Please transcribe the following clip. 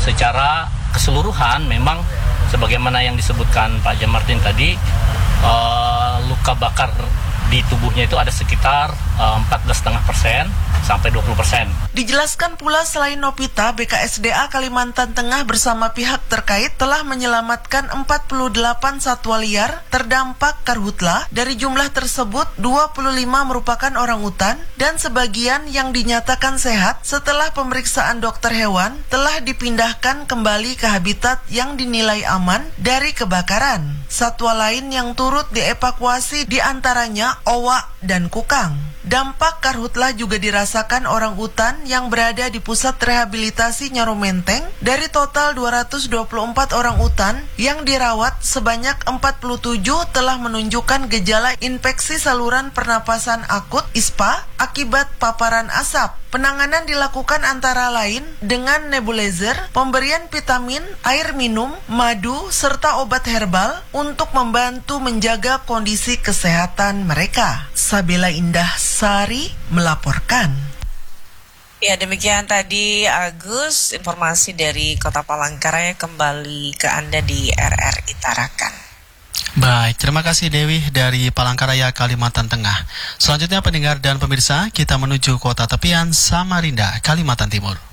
secara keseluruhan memang sebagaimana yang disebutkan Pak Jamartin tadi, luka bakar di tubuhnya itu ada sekitar 14,5% sampai 20%. Dijelaskan pula selain Nopita, BKSDA Kalimantan Tengah bersama pihak terkait telah menyelamatkan 48 satwa liar terdampak karhutla. Dari jumlah tersebut, 25 merupakan orangutan dan sebagian yang dinyatakan sehat setelah pemeriksaan dokter hewan telah dipindahkan kembali ke habitat yang dinilai aman dari kebakaran. Satwa lain yang turut dievakuasi diantaranya owak dan kukang. Dampak karhutla juga dirasakan orang utan yang berada di pusat rehabilitasi Nyaru Menteng. Dari total 224 orang utan yang dirawat, sebanyak 47 telah menunjukkan gejala infeksi saluran pernapasan akut (ISPA) akibat paparan asap. Penanganan dilakukan antara lain dengan nebulizer, pemberian vitamin, air minum, madu, serta obat herbal untuk membantu menjaga kondisi kesehatan mereka. Sabila Indah Sari melaporkan. Ya, demikian tadi Agus, informasi dari Kota Palangkaraya kembali ke Anda di RRI Tarakan. Baik, terima kasih Dewi dari Palangkaraya, Kalimantan Tengah. Selanjutnya pendengar dan pemirsa, kita menuju kota tepian Samarinda, Kalimantan Timur.